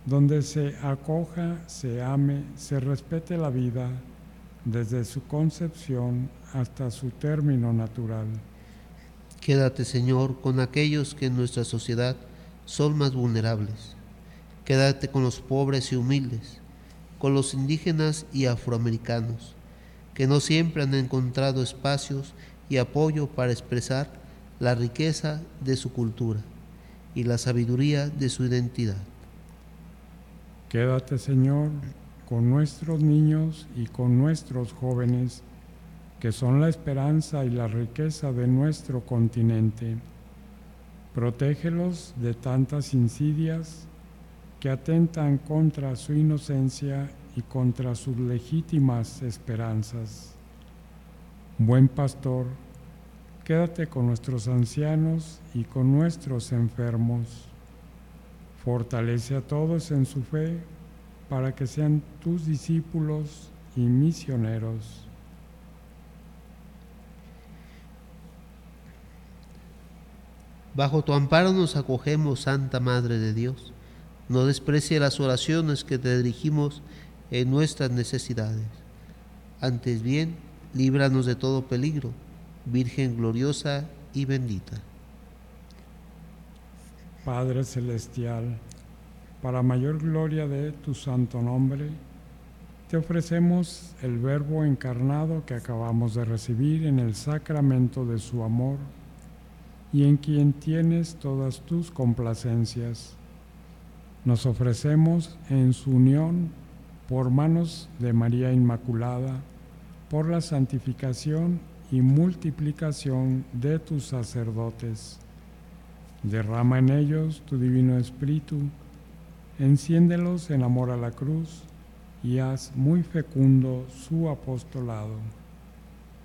donde se acoja, se ame, se respete la vida desde su concepción hasta su término natural. Quédate, Señor, con aquellos que en nuestra sociedad son más vulnerables. Quédate con los pobres y humildes, con los indígenas y afroamericanos, que no siempre han encontrado espacios y apoyo para expresar la riqueza de su cultura y la sabiduría de su identidad. Quédate, Señor, con nuestros niños y con nuestros jóvenes, que son la esperanza y la riqueza de nuestro continente. Protégelos de tantas insidias que atentan contra su inocencia y contra sus legítimas esperanzas. Buen pastor, quédate con nuestros ancianos y con nuestros enfermos. Fortalece a todos en su fe para que sean tus discípulos y misioneros. Bajo tu amparo nos acogemos, Santa Madre de Dios. No desprecie las oraciones que te dirigimos en nuestras necesidades. Antes bien, líbranos de todo peligro, Virgen gloriosa y bendita. Padre Celestial, para mayor gloria de tu santo nombre, te ofrecemos el Verbo encarnado que acabamos de recibir en el sacramento de su amor y en quien tienes todas tus complacencias. Nos ofrecemos en su unión por manos de María Inmaculada, por la santificación y multiplicación de tus sacerdotes. Derrama en ellos tu divino Espíritu, enciéndelos en amor a la cruz y haz muy fecundo su apostolado.